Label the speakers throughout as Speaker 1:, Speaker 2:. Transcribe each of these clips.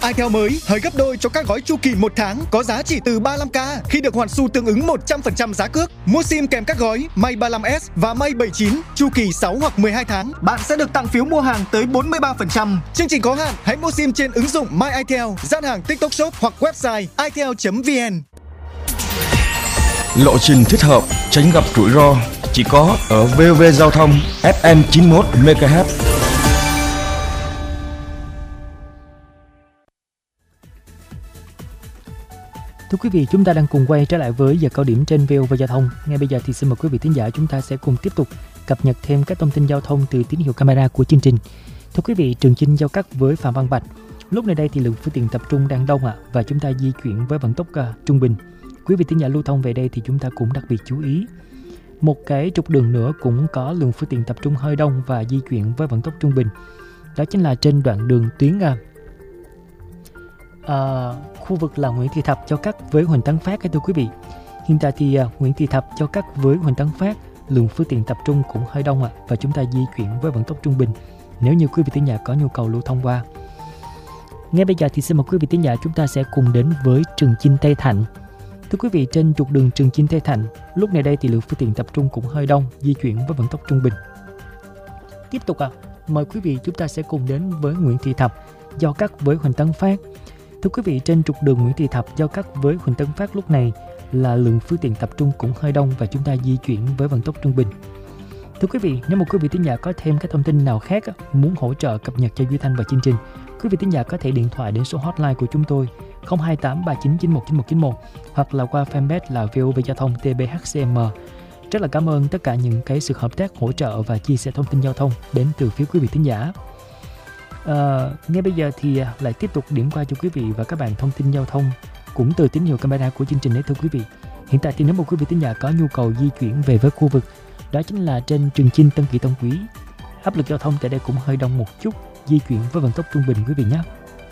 Speaker 1: iTel mới hơi gấp đôi cho các gói chu kỳ 1 tháng có giá chỉ từ 35k khi được hoàn xu tương ứng 100% giá cước. Mua SIM kèm các gói May 35S và May 79 chu kỳ 6 hoặc 12 tháng, bạn sẽ được tặng phiếu mua hàng tới 43%. Chương trình có hạn, hãy mua SIM trên ứng dụng My iTel, gian hàng TikTok Shop hoặc website itel.vn.
Speaker 2: Lộ trình thích hợp, tránh gặp rủi ro chỉ có ở VOV Giao thông FM 91 MHz.
Speaker 3: Thưa quý vị, chúng ta đang cùng quay trở lại với giờ cao điểm trên VOV Giao thông. Ngay bây giờ thì xin mời quý vị thính giả chúng ta sẽ cùng tiếp tục cập nhật thêm các thông tin giao thông từ tín hiệu camera của chương trình. Thưa quý vị, Trường Chinh giao cắt với Phạm Văn Bạch. Lúc này đây thì lượng phương tiện tập trung đang đông và chúng ta di chuyển với vận tốc trung bình. Quý vị thính giả lưu thông về đây thì chúng ta cũng đặc biệt chú ý. Một cái trục đường nữa cũng có lượng phương tiện tập trung hơi đông và di chuyển với vận tốc trung bình. Đó chính là trên đoạn đường tuyến khu vực là Nguyễn Thị Thập giao cắt với Huỳnh Tấn Phát. Thưa quý vị, hiện tại thì Nguyễn Thị Thập giao cắt với Huỳnh Tấn Phát, lượng phương tiện tập trung cũng hơi đông và chúng ta di chuyển với vận tốc trung bình nếu như quý vị thính giả có nhu cầu lưu thông qua. Ngay bây giờ thì xin mời quý vị thính giả chúng ta sẽ cùng đến với Trường Chinh Tây Thạnh. Thưa quý vị, trên trục đường Trường Chinh Tây Thạnh, lúc này đây thì lượng phương tiện tập trung cũng hơi đông, di chuyển với vận tốc trung bình. Tiếp tục mời quý vị chúng ta sẽ cùng đến với Nguyễn Thị Thập giao cắt với Huỳnh Tấn Phát. Thưa quý vị, trên trục đường Nguyễn Thị Thập giao cắt với Huỳnh Tấn Phát lúc này là lượng phương tiện tập trung cũng hơi đông và chúng ta di chuyển với vận tốc trung bình. Thưa quý vị, nếu một quý vị thính giả có thêm các thông tin nào khác muốn hỗ trợ cập nhật cho Duy Thanh và chương trình, quý vị thính giả có thể điện thoại đến số hotline của chúng tôi 028 3991 9191 hoặc là qua fanpage là VOV Giao thông TBHCM. Rất là cảm ơn tất cả những cái sự hợp tác, hỗ trợ và chia sẻ thông tin giao thông đến từ phía quý vị thính giả. Ngay bây giờ thì lại tiếp tục điểm qua cho quý vị và các bạn thông tin giao thông cũng từ tín hiệu camera của chương trình đấy. Thưa quý vị, hiện tại thì nếu một quý vị thính giả có nhu cầu di chuyển về với khu vực đó chính là trên Trường Chinh Tân Kỳ Tân Quý, áp lực giao thông tại đây cũng hơi đông một chút, di chuyển với vận tốc trung bình quý vị nhé.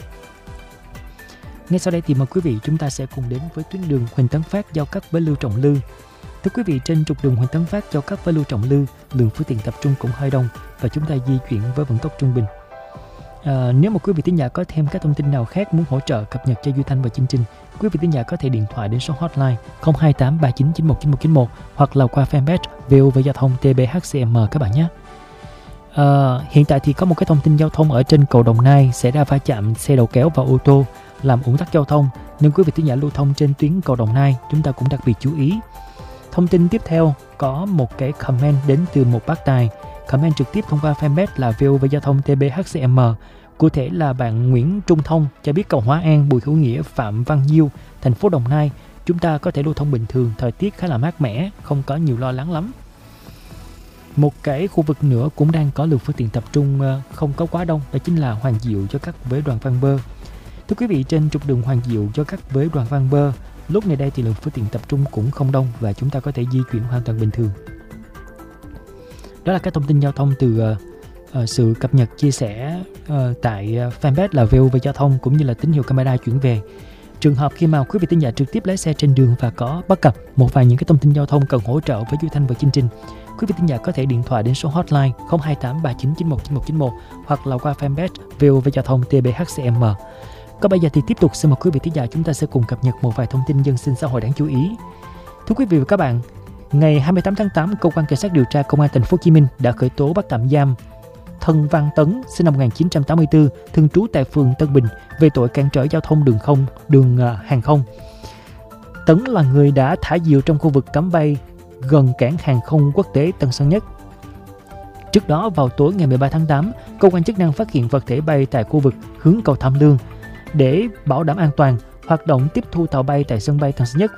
Speaker 3: Ngay sau đây thì mời quý vị chúng ta sẽ cùng đến với tuyến đường Huỳnh Tấn Phát giao cắt với Lưu Trọng Lư. Thưa quý vị, trên trục đường Huỳnh Tấn Phát giao cắt với Lưu Trọng Lư, lượng phương tiện tập trung cũng hơi đông và chúng ta di chuyển với vận tốc trung bình. Nếu một quý vị thính giả có thêm các thông tin nào khác muốn hỗ trợ cập nhật cho Duy Thanh và chương trình, quý vị thính giả có thể điện thoại đến số hotline 028 3991 9191 hoặc là qua fanpage VOV Giao thông TBHCM các bạn nhé. Hiện tại thì có một cái thông tin giao thông ở trên cầu Đồng Nai xảy ra va chạm xe đầu kéo và ô tô làm ùn tắc giao thông, nên quý vị thính giả lưu thông trên tuyến cầu Đồng Nai chúng ta cũng đặc biệt chú ý. Thông tin tiếp theo có một cái comment đến từ một bác Tài, comment trực tiếp thông qua fanpage là VOV Giao thông TBHCM. Cụ thể là bạn Nguyễn Trung Thông cho biết cầu Hóa An, Bùi Hữu Nghĩa, Phạm Văn Diêu, thành phố Đồng Nai chúng ta có thể lưu thông bình thường, thời tiết khá là mát mẻ, không có nhiều lo lắng lắm. Một cái khu vực nữa cũng đang có lượng phương tiện tập trung không có quá đông, đó chính là Hoàng Diệu giao cắt với Đoàn Văn Bơ. Thưa quý vị, trên trục đường Hoàng Diệu giao cắt với Đoàn Văn Bơ, lúc này đây thì lượng phương tiện tập trung cũng không đông và chúng ta có thể di chuyển hoàn toàn bình thường. Đó là các thông tin giao thông từ sự cập nhật chia sẻ tại fanpage là VOV Giao thông cũng như là tín hiệu camera chuyển về. Trường hợp khi mà quý vị thính giả trực tiếp lái xe trên đường và có bất cập một vài những cái thông tin giao thông cần hỗ trợ với Duy Thanh và chương trình, quý vị thính giả có thể điện thoại đến số hotline 028 3991 9191 hoặc là qua fanpage VOV Giao thông TBHCM. Còn bây giờ thì tiếp tục xin mời quý vị thính giả chúng ta sẽ cùng cập nhật một vài thông tin dân sinh xã hội đáng chú ý. Thưa quý vị và các bạn, ngày 28 tháng 8, cơ quan cảnh sát điều tra công an thành phố Hồ Chí Minh đã khởi tố bắt tạm giam Thân Văn Tấn, sinh năm 1984, thường trú tại phường Tân Bình về tội cản trở giao thông đường hàng không. Tấn là người đã thả diều trong khu vực cấm bay gần cảng hàng không quốc tế Tân Sơn Nhất. Trước đó, vào tối ngày 13 tháng 8, cơ quan chức năng phát hiện vật thể bay tại khu vực hướng cầu Tham Lương. Để bảo đảm an toàn, hoạt động tiếp thu tàu bay tại sân bay Tân Sơn Nhất